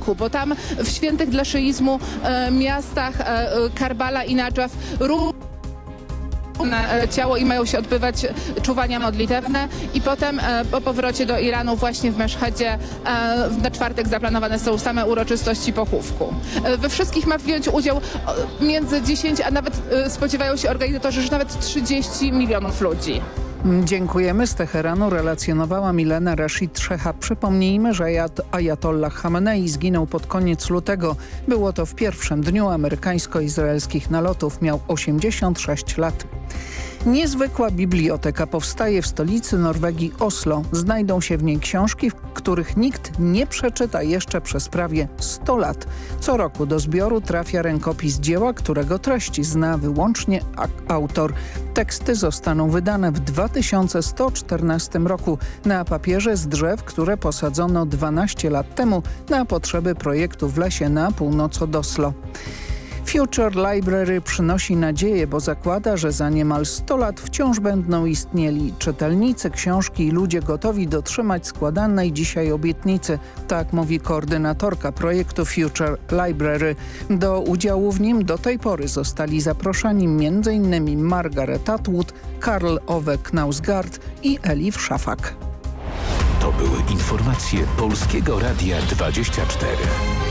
Iraku, bo tam w świętych dla szyizmu miastach Karbala i Nadżaf na ciało i mają się odbywać czuwania modlitewne i potem po powrocie do Iranu właśnie w Meszhedzie na czwartek zaplanowane są same uroczystości pochówku. We wszystkich ma wziąć udział między 10, a nawet spodziewają się organizatorzy, że nawet 30 milionów ludzi. Dziękujemy. Z Teheranu relacjonowała Milena Rashid Szecha. Przypomnijmy, że Ajatollah Chamenei zginął pod koniec lutego. Było to w pierwszym dniu amerykańsko-izraelskich nalotów. Miał 86 lat. Niezwykła biblioteka powstaje w stolicy Norwegii Oslo. Znajdą się w niej książki, których nikt nie przeczyta jeszcze przez prawie 100 lat. Co roku do zbioru trafia rękopis dzieła, którego treści zna wyłącznie autor. Teksty zostaną wydane w 2114 roku na papierze z drzew, które posadzono 12 lat temu na potrzeby projektu w lesie na północ od Oslo. Future Library przynosi nadzieję, bo zakłada, że za niemal 100 lat wciąż będą istnieli czytelnicy, książki i ludzie gotowi dotrzymać składanej dzisiaj obietnicy. Tak mówi koordynatorka projektu Future Library. Do udziału w nim do tej pory zostali zaproszeni m.in. Margaret Atwood, Karl Ove Knausgaard i Elif Shafak. To były informacje Polskiego Radia 24.